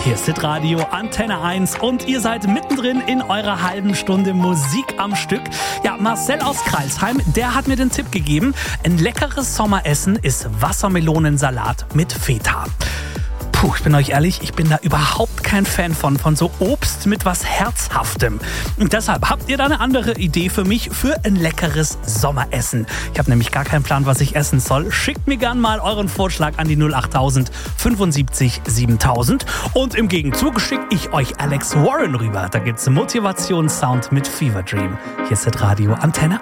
Hier ist Hitradio Antenne 1 und ihr seid mittendrin in eurer halben Stunde Musik am Stück. Ja, Marcel aus Crailsheim, der hat mir den Tipp gegeben, ein leckeres Sommeressen ist Wassermelonensalat mit Feta. Puh, ich bin euch ehrlich, ich bin da überhaupt kein Fan von so Obst mit was Herzhaftem. Und deshalb, habt ihr da eine andere Idee für mich für ein leckeres Sommeressen? Ich habe nämlich gar keinen Plan, was ich essen soll. Schickt mir gern mal euren Vorschlag an die 08000 75 7000. Und im Gegenzug schicke ich euch Alex Warren rüber. Da gibt's Motivationssound mit Fever Dream. Hier ist das Radio Antenne